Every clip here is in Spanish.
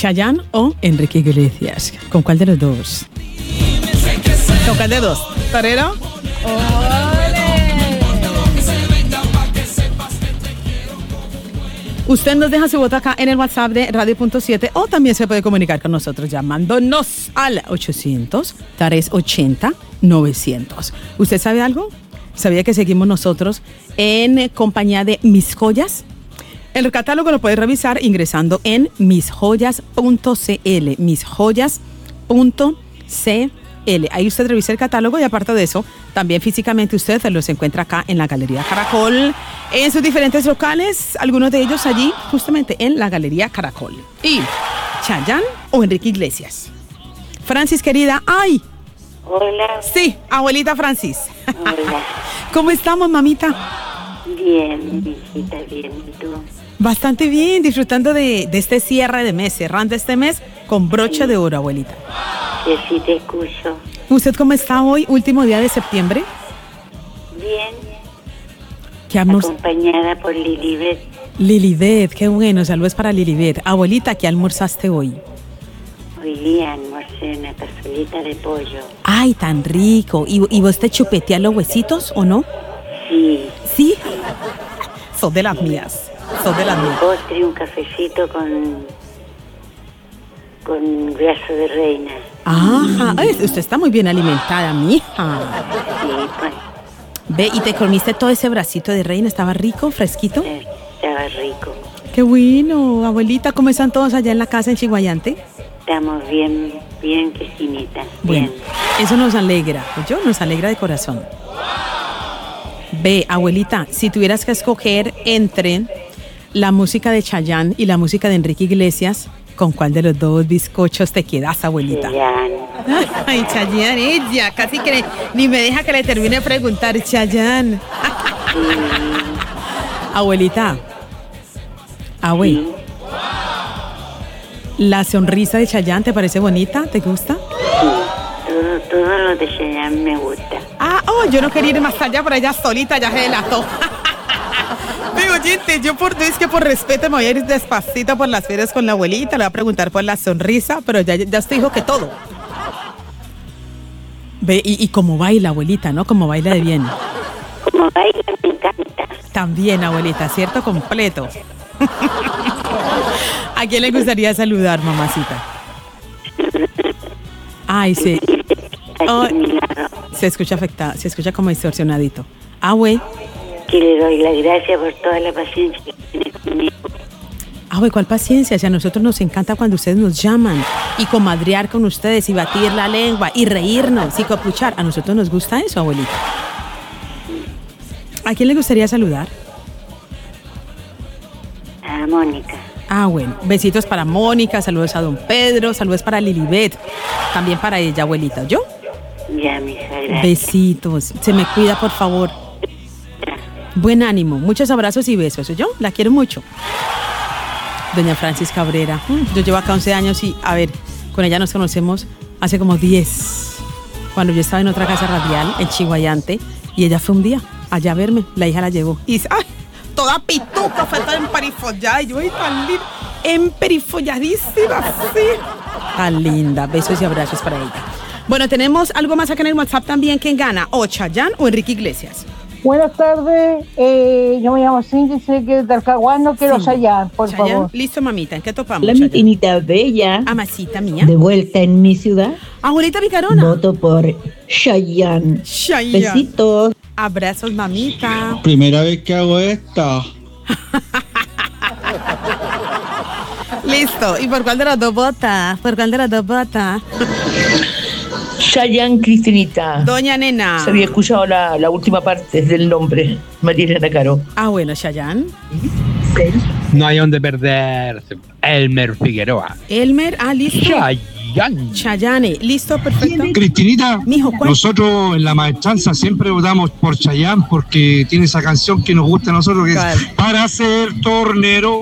¿Chayanne o Enrique Iglesias? ¿Con cuál de los dos? ¿Con cuál de dos? ¿Torero? Usted nos deja su voto acá en el WhatsApp de Radio.7 o también se puede comunicar con nosotros llamándonos al 800-380-900. ¿Usted sabe algo? ¿Sabía que seguimos nosotros en compañía de Mis Joyas? El catálogo lo puede revisar ingresando en misjoyas.cl, misjoyas.cl. Ahí usted revisa el catálogo y aparte de eso, también físicamente usted los encuentra acá en la Galería Caracol, en sus diferentes locales, algunos de ellos allí justamente en la Galería Caracol. Y ¿Chayanne o Enrique Iglesias? Francis, querida, ¡ay! Hola. Sí, abuelita Francis. Hola. ¿Cómo estamos, mamita? Bien, hijita, bien. ¿Y tú? Bastante bien, disfrutando de este cierre de mes, cerrando este mes con broche de oro, abuelita. Que sí te escucho. ¿Usted cómo está hoy, último día de septiembre? Bien. ¿Qué Acompañada por Lilibet. Lilibet, qué bueno, saludos para Lilibet. Abuelita, ¿qué almorzaste hoy? Hoy día almorcé una cazuelita de pollo. Ay, tan rico. ¿Y vos te chupeteas los huesitos o no? Sí. ¿Sí? Sos de las mías. Sos de las mías. Postre, un cafecito con brazo de reina. Ajá, usted está muy bien alimentada, mija. Sí, pues. Ve, ¿y te comiste todo ese bracito de reina? ¿Estaba rico, fresquito? Estaba rico. Qué bueno, abuelita. ¿Cómo están todos allá en la casa en Chiguayante? Estamos bien, Cristinita. Bueno, Bien. eso nos alegra, nos alegra de corazón. Ve, abuelita, si tuvieras que escoger entre la música de Chayanne y la música de Enrique Iglesias, ¿con cuál de los dos bizcochos te quedas, abuelita? Chayanne. Ay, Chayanne, ella, casi que ni me deja que le termine de preguntar, Chayanne. Abuelita, Sí. ¿la sonrisa de Chayanne te parece bonita? ¿Te gusta? Sí, todo lo de Chayanne me gusta. Yo no quería ir más allá, pero ella solita ya se delató. Pero oyente, es que por respeto me voy a ir despacito por las ferias con la abuelita, le voy a preguntar por la sonrisa, pero ya usted dijo que todo. Ve, y cómo baila, abuelita, ¿no? Como baila de bien. Como baila me encanta. También, abuelita, ¿cierto? Completo. ¿A quién le gustaría saludar, mamacita? Ay, sí. Oh, se escucha afectada, se escucha como distorsionadito. Güey. Que le doy las gracias por toda la paciencia que tiene conmigo. Güey, ¿cuál paciencia? Si a nosotros nos encanta cuando ustedes nos llaman y comadrear con ustedes y batir la lengua y reírnos y copuchar. A nosotros nos gusta eso, abuelita. ¿A quién le gustaría saludar? A Mónica. Bueno, besitos para Mónica, saludos a don Pedro, saludos para Lilibet, también para ella, abuelita. ¿Yo? Ya, mija, gracias. Besitos, se me cuida, por favor. Buen ánimo, muchos abrazos y besos. ¿Yo? La quiero mucho. Doña Francis Cabrera. Yo llevo acá 11 años y, a ver, con ella nos conocemos hace como 10. Cuando yo estaba en otra casa radial, en Chiguayante, y ella fue un día allá a verme. La hija la llevó. Y ¡ay! Toda pituca, fue toda emperifollada. Y yo, ¡ay, tan linda! Emperifolladísima, sí. Tan linda. Besos y abrazos para ella. Bueno, tenemos algo más acá en el WhatsApp también. ¿Quién gana? ¿O Chayanne o Enrique Iglesias? Buenas tardes, yo me llamo Cindy, sé que de Talcahuano, quiero Chayanne, por favor. Listo, mamita, ¿en qué topamos? La mitinita bella. Amasita mía. De vuelta en mi ciudad. Abuelita Picarona. Voto por Chayanne. Besitos. Abrazos, mamita. Primera vez que hago esto. Listo, ¿y por cuál de las dos vota? Chayanne, Cristinita. Doña Nena. Se había escuchado la última parte del nombre, María Elena Caro. Bueno, Chayanne. No hay donde perderse. Elmer Figueroa. Elmer, listo. Chayanne, listo, perfecto. Cristinita, mijo, nosotros en la maestranza siempre votamos por Chayanne porque tiene esa canción que nos gusta a nosotros, que es Para ser tornero.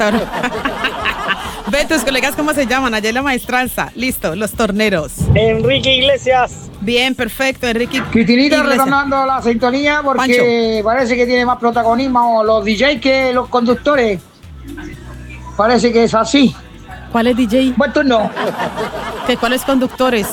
Ve, tus colegas, ¿cómo se llaman? Allá en la maestranza. Listo, los torneros. Enrique Iglesias. Bien, perfecto, Enrique. Cristinita, retornando la sintonía porque parece que tiene más protagonismo los DJs que los conductores. Parece que es así. ¿Cuál es DJ? Buen turno. ¿Cuáles conductores?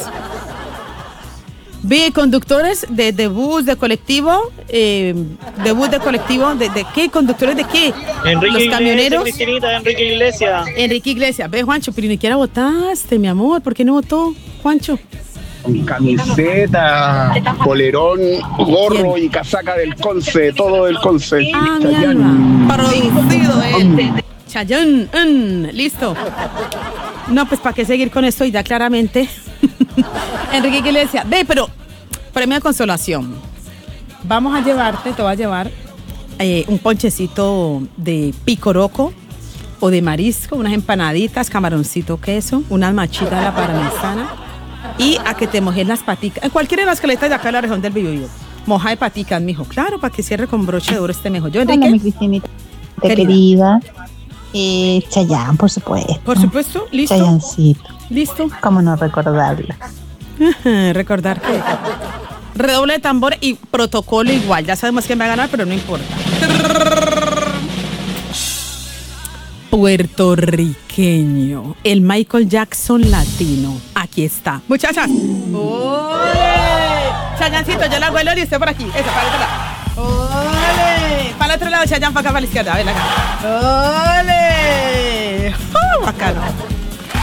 Ve, conductores de bus, de colectivo, ¿de qué? ¿Conductores de qué? Enrique Los camioneros. Cristinita, Enrique Iglesias. Enrique Iglesias. Ve, Juancho, pero ni siquiera votaste, mi amor. ¿Por qué no votó, Juancho? Camiseta, polerón, gorro y casaca del Conce, todo del Conce. Ah, mi alma. Producido él. Chayanne, listo. No, pues para qué seguir con esto y ya claramente. Enrique Iglesias. Ve, pero premio de consolación. Vamos a llevarte, te voy a llevar un ponchecito de picoroco o de marisco, unas empanaditas, camaroncito, queso, unas machitas de la parmesana y a que te mojes las paticas. En cualquiera de las caletas de acá de la región del Biobío. Moja de paticas, mijo. Claro, para que cierre con broche de oro este mejor. Yo, Enrique. Hola, mi Cristinita querida. Chayanne, por supuesto. Por supuesto, listo. Chayancito. Listo. ¿Cómo no recordarlo? Recordar que redoble de tambor y protocolo igual. Ya sabemos quién va a ganar, pero no importa. Puertorriqueño, el Michael Jackson latino. Aquí está. Muchachas. ¡Ole! Chayancito, yo la hago el oro y usted por aquí. Eso, para el otro lado. ¡Ole! Para el otro lado, Chayanne, para acá, para la izquierda. A ver, acá. ¡Ole! Bacano.